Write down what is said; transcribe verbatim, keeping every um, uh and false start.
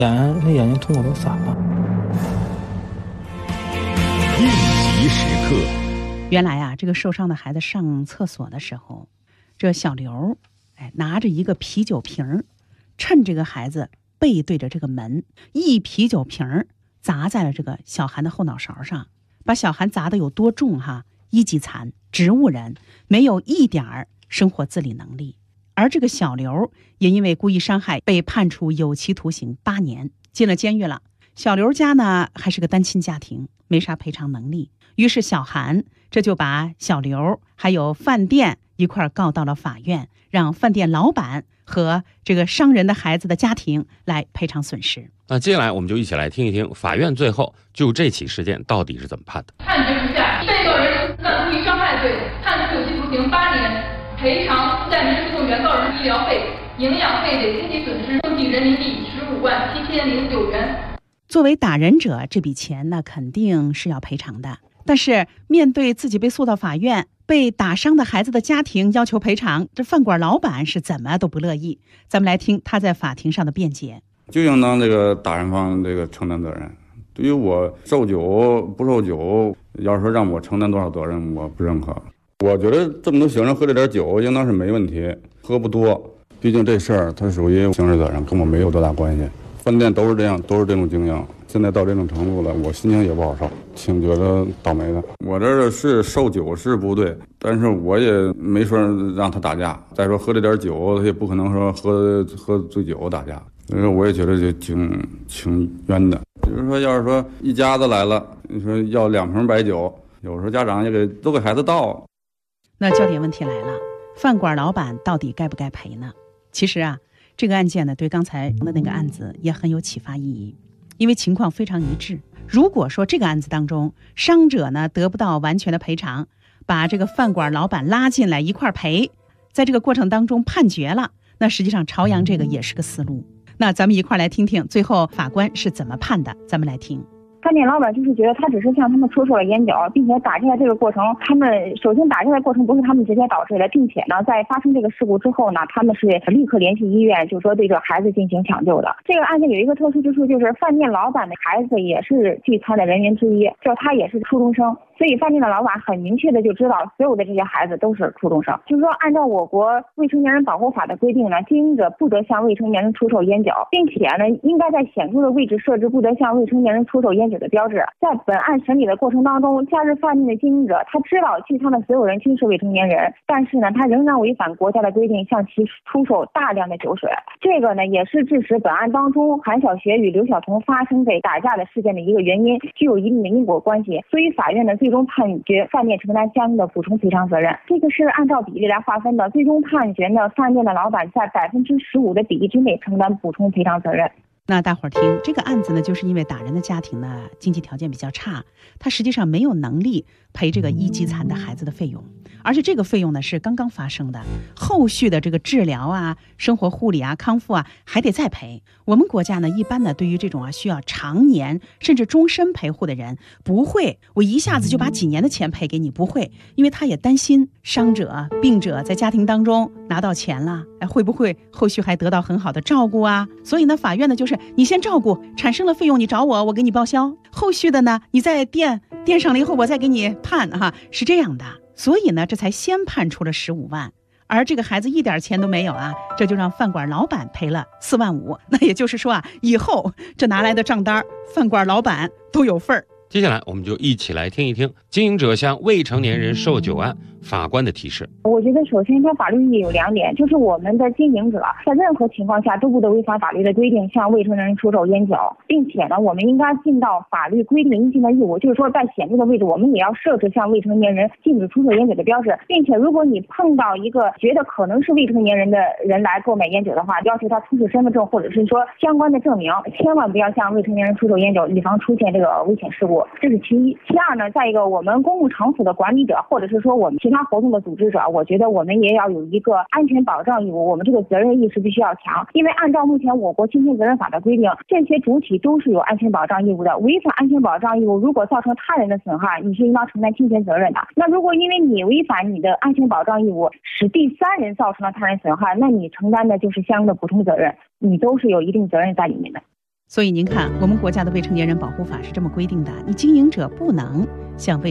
眼那眼睛通过都散了。 应急时刻。 原来啊，这个受伤的孩子上厕所的时候，这小刘哎拿着一个啤酒瓶，趁这个孩子背对着这个门，一啤酒瓶砸在了这个小韩的后脑勺上，把小韩砸得有多重哈？一级残，植物人，没有一点儿生活自理能力。而这个小刘也因为故意伤害被判处有期徒刑八年，进了监狱了。小刘家呢还是个单亲家庭，没啥赔偿能力，于是小韩这就把小刘还有饭店一块告到了法院，让饭店老板和这个伤人的孩子的家庭来赔偿损失。 那接下来我们就一起来听一听法院最后就这起事件到底是怎么判的。 判决如下：被告人犯故意伤害罪，判处有期徒刑八年，赔偿附带民事诉讼原告人医疗费、营养费等经济损失共计人民币十五万七千零九元。 作为打人者，这笔钱那肯定是要赔偿的，但是面对自己被诉到法院，被打伤的孩子的家庭要求赔偿，这饭馆老板是怎么都不乐意。咱们来听他在法庭上的辩解。 就应当这个打人方这个承担责任。对于我受酒不受酒，要是说让我承担多少责任，我不认可。我觉得这么多行人喝这点酒应当是没问题，喝不多。毕竟这事儿它属于刑事责任，跟我没有多大关系。饭店都是这样，都是这种经营。现在到这种程度了，我心情也不好受，挺觉得倒霉的。我这是受酒是不对，但是我也没说让他打架。再说喝这点酒，他也不可能说喝喝醉酒打架。所以说我也觉得就挺挺冤的。比如说，要是说一家子来了，你说要两瓶白酒，有时候家长也给都给孩子倒。 那焦点问题来了，饭馆老板到底该不该赔呢？其实啊，这个案件呢，对刚才的那个案子也很有启发意义，因为情况非常一致。如果说这个案子当中，伤者呢得不到完全的赔偿，把这个饭馆老板拉进来一块赔，在这个过程当中判决了，那实际上朝阳这个也是个思路。那咱们一块来听听最后法官是怎么判的，咱们来听。 饭店老板就是觉得他只是向他们出售了烟酒，并且打架这个过程，他们首先打架的过程不是他们直接导致的，并且呢，在发生这个事故之后呢，他们是立刻联系医院，就说对这个孩子进行抢救的。这个案件有一个特殊之处，就是饭店老板的孩子也是聚餐的人员之一，就他也是初中生。所以饭店的老板很明确的就知道所有的这些孩子都是初中生，就是说按照我国未成年人保护法的规定呢，经营者不得向未成年人出售烟酒，并且呢应该在显著的位置设置不得向未成年人出售烟酒的标志。在本案审理的过程当中，假日饭店的经营者他知道聚餐的所有人均是未成年人，但是呢他仍然违反国家的规定向其出售大量的酒水，这个呢也是致使本案当中韩小学与刘晓彤发生这打架的事件的一个原因，具有一定的因果关系。所以法院呢最最终判决饭店承担相应的补充赔偿责任，这个是按照比例来划分的。最终判决呢，饭店的老板在百分之十五的比例之内承担补充赔偿责任。 那大伙儿听这个案子呢，就是因为打人的家庭呢经济条件比较差，他实际上没有能力赔这个一级残的孩子的费用，而且这个费用呢是刚刚发生的，后续的这个治疗啊、生活护理啊、康复啊还得再赔。我们国家呢一般呢对于这种啊需要常年甚至终身陪护的人，不会我一下子就把几年的钱赔给你，不会，因为他也担心伤者、病者在家庭当中拿到钱了，哎，会不会后续还得到很好的照顾啊？所以呢，法院呢就是你先照顾，产生了费用你找我，我给你报销，后续的呢你再垫垫上了以后我再给你判哈，是这样的。所以呢这才先判出了十五万，而这个孩子一点钱都没有啊，这就让饭馆老板赔了四万五。那也就是说啊，以后这拿来的账单饭馆老板都有份儿。 接下来我们就一起来听一听经营者向未成年人售酒案法官的提示。 我觉得首先它法律意义有两点，就是我们的经营者在任何情况下都不得违反法律的规定向未成年人出售烟酒，并且呢我们应该尽到法律规定应尽的义务，就是说在显著的位置我们也要设置向未成年人禁止出售烟酒的标志，并且如果你碰到一个觉得可能是未成年人的人来购买烟酒的话，要求他出示身份证或者是说相关的证明，千万不要向未成年人出售烟酒，以防出现这个危险事故。这是其一。其二呢，再一个，我们公共场所的管理者，或者是说我们其他活动的组织者，我觉得我们也要有一个安全保障义务，我们这个责任意识必须要强。因为按照目前我国侵权责任法的规定，这些主体都是有安全保障义务的。违反安全保障义务，如果造成他人的损害，你是应当承担侵权责任的。那如果因为你违反你的安全保障义务，使第三人造成了他人损害，那你承担的就是相应的补充责任，你都是有一定责任在里面的。 所以您看，我们国家的未成年人保护法是这么规定的，你经营者不能向未